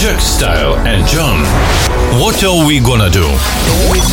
Jack Style and John. What are we gonna do?